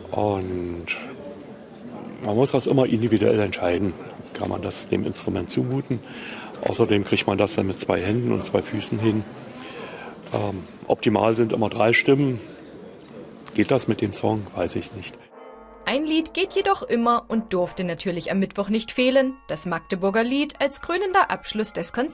Und man muss das immer individuell entscheiden. Kann man das dem Instrument zumuten? Außerdem kriegt man das dann mit 2 Händen und 2 Füßen hin. Optimal sind immer 3 Stimmen. Geht das mit dem Song? Weiß ich nicht. Ein Lied geht jedoch immer und durfte natürlich am Mittwoch nicht fehlen: das Magdeburger Lied als krönender Abschluss des Konzerts.